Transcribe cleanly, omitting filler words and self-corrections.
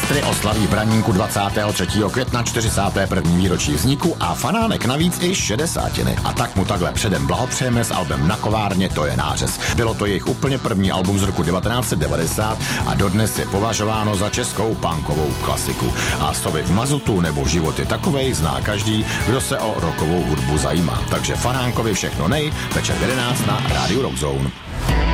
Elektry oslaví v Braníku 23. května 41. výročí vzniku a Fanánek navíc i 60. A tak mu takhle předem blahopřejeme s albem Na kovárně, to je nářez. Bylo to jejich úplně první album z roku 1990 a dodnes je považováno za českou punkovou klasiku. A Sovy v mazutu nebo Život je takovej zná každý, kdo se o rockovou hudbu zajímá. Takže Fanánkovi všechno nej, večer 11 na Rádiu Rock Zone.